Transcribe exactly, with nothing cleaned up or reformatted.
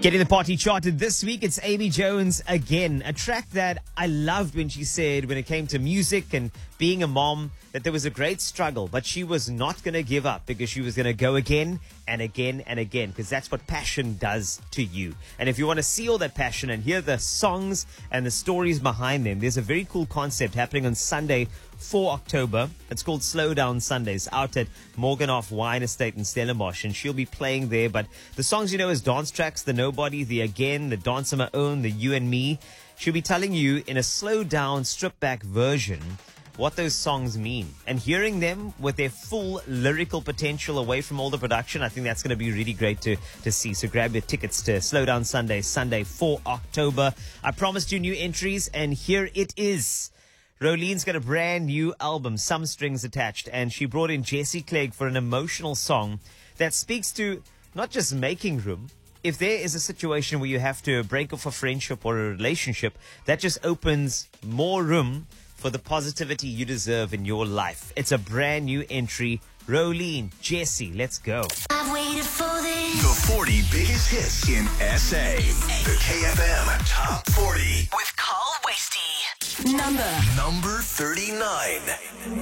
Getting the party charted this week, it's Amy Jones again. A track that I loved when she said when it came to music and being a mom that there was a great struggle, but she was not going to give up because she was going to go again and again and again, because that's what passion does to you. And if you want to see all that passion and hear the songs and the stories behind them, there's a very cool concept happening on Sunday, the fourth of October. It's called Slow Down Sundays, out at Morgenhof Wine Estate in Stellenbosch, and she'll be playing there. But the songs you know as dance tracks, the Nobody, the Again, the Dance on My Own, the You and Me, she'll be telling you in a slow down, stripped back version what those songs mean, and hearing them with their full lyrical potential away from all the production. I think that's going to be really great to, to see. So grab your tickets to Slow Down Sunday, Sunday, the fourth of October. I promised you new entries, and here it is. Rolene's got a brand new album, Some Strings Attached, and she brought in Jesse Clegg for an emotional song that speaks to not just making room. If there is a situation where you have to break off a friendship or a relationship, that just opens more room for the positivity you deserve in your life. It's a brand new entry. Rolene, Jesse, let's go. I've waited for this. The forty biggest hits in S A. The K F M Top forty. With Carl Wasty. Number. Number thirty-nine.